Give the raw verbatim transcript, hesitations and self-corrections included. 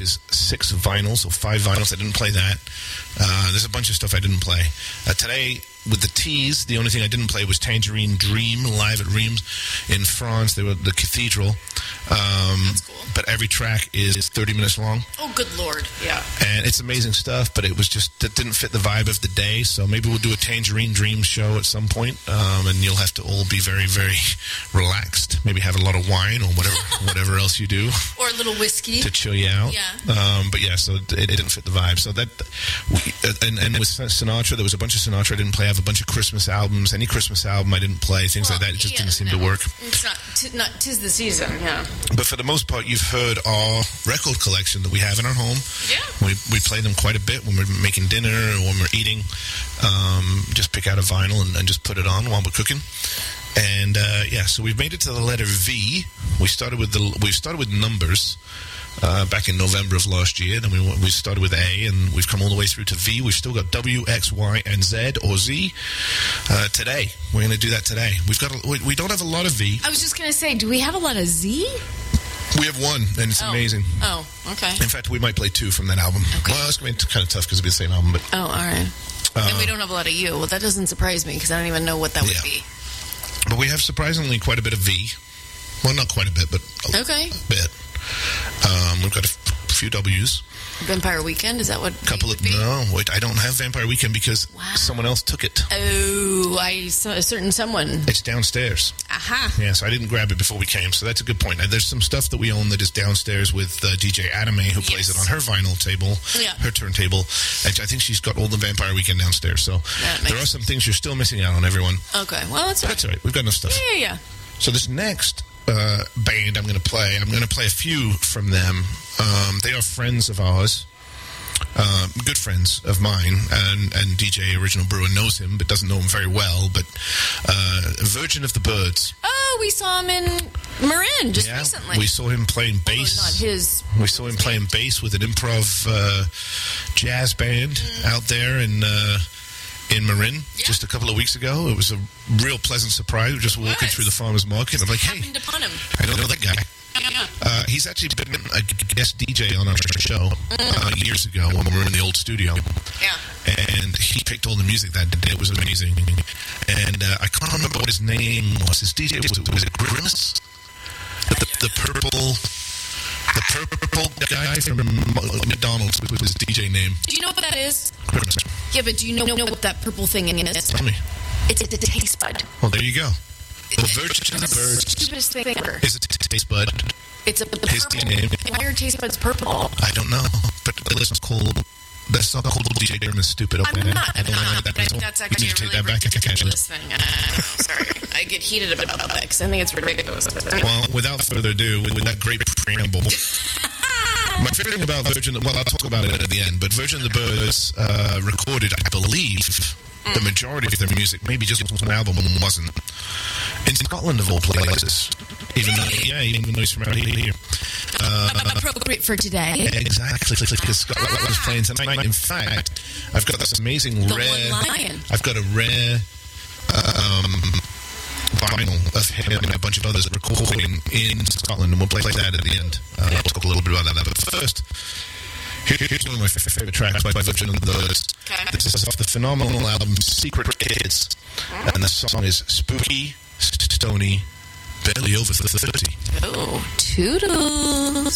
is six vinyls, or five vinyls. I didn't play that. Uh, there's a bunch of stuff I didn't play. Uh, today, with the Teas, the only thing I didn't play was Tangerine Dream live at Reims in France. They were the Cathedral. Um, That's cool. But every track is thirty minutes long. Oh, good Lord. Yeah. And it's amazing stuff, but it was just, it didn't fit the vibe of the day. So maybe we'll do a Tangerine Dream show at some point, um, and you'll have to all be very, very relaxed. Maybe have a lot of wine or whatever whatever else you do. Or a little whiskey. To chill you out. Yeah. Um, but yeah, so it, it didn't fit the vibe. So that, we, and, and with Sinatra, there was a bunch of Sinatra I didn't play. I have a bunch of Christmas albums. Any Christmas album I didn't play, things well, like that. It just yeah, didn't seem no, to work. It's not, t- not, tis the season, yeah. But for the most part, you've heard our record collection that we have in our home. Yeah. We we play them quite a bit when we're making dinner or when we're eating. Um, just pick out a vinyl and, and just put it on while we're cooking. And uh, yeah, so we've made it to the letter V. We started with the we started with numbers uh, back in November of last year. Then we we started with A, and we've come all the way through to V. We've still got W, X, Y, and Z or Z uh, today. We're going to do that today. We've got a, we, we don't have a lot of V. I was just going to say, do we have a lot of Z? We have one, and it's oh. amazing. Oh, okay. In fact, we might play two from that album. Okay. Well, it's going to be kind of tough because it'll be the same album. But oh, all right. Uh, and we don't have a lot of U. Well, that doesn't surprise me because I don't even know what that would yeah. be. But we have surprisingly quite a bit of V. Well, not quite a bit, but a okay. bit. Um, we've got a f- few W's. Vampire Weekend, is that what A couple it of would be? no, wait, I don't have Vampire Weekend because wow. someone else took it. Oh, I saw a certain someone. It's downstairs. Aha. Yeah, so I didn't grab it before we came, so that's a good point. Now, there's some stuff that we own that is downstairs with uh, D J Adame, who yes. plays it on her vinyl table, yeah. her turntable. And I think she's got all the Vampire Weekend downstairs. So there are some things you're still missing out on, everyone. Okay, well, that's but right. That's all right. We've got enough stuff. Yeah, yeah, yeah. So this next uh, band I'm going to play, I'm going to play a few from them. Um, they are friends of ours. Uh, good friends of mine, and, and D J Original Brewer knows him, but doesn't know him very well. But uh, Virgin of the Birds. Oh, we saw him in Marin just yeah, recently. We saw him playing bass. Although not his. We saw him playing bass with an improv uh, jazz band mm. out there in uh, in Marin yeah. just a couple of weeks ago. It was a real pleasant surprise. We were just walking through the farmer's market. I'm like, hey, upon him. I don't know that guy. Yeah. Uh, he's actually been a guest D J on our show uh, years ago when we were in the old studio. Yeah. And he picked all the music that day. It was amazing. And uh, I can't remember what his name was. His D J was, was it Grimace? The, the, the purple, the purple guy from McDonald's was his D J name. Do you know what that is? Grimace. Yeah, but do you know, know what that purple thing is? Tell me. It's a taste bud. Well, there you go. The Virgin of the Birds. Stupidest thing ever. Is it taste bud? It's a the his purple. name. Why are taste buds purple? I don't know, but this is called. That's not called D J Grimace. Stupid. Okay. I'm not. I don't I'm know not. that That, that's actually you a take really that back. ridiculous thing. Uh, sorry, I get heated about that because I think it's ridiculous. Well, without further ado, with, with that great preamble. My favorite thing about Virgin, well, I'll talk about it at the end, but Virgin of the Birds uh, recorded, I believe, mm. the majority of their music, maybe just one album wasn't, in Scotland of all places. Even though, yeah, even though he's from out here. Uh, Appropriate for today. Exactly, because Scotland was playing tonight. In fact, I've got this amazing the rare, one lion. I've got a rare um, vinyl of him and a bunch of others recording in Scotland, and we'll play that at the end. Uh, I'll talk a little bit about that. But first, here's one of my favorite tracks by Virgin of the Birds. Okay. This is off the phenomenal album Secret Kids, and the song is Spooky, Stony, Barely Over thirty. Oh, toodles.